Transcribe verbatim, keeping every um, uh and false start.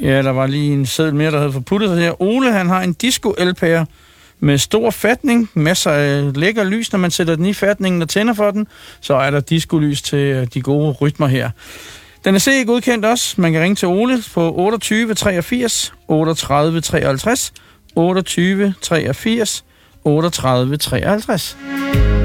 Ja, der var lige en seddel mere, der havde forputtet sig her. Ole, han har en disco-L P'er med stor fatning, masser af lækker lys, når man sætter den i fatningen og tænder for den, så er der disco-lys til de gode rytmer her. Den er C E-godkendt også. Man kan ringe til Ole på otteogtyve treogfirs otteogtredive treoghalvtreds, otteogtyve treogfirs otteogtredive treoghalvtreds.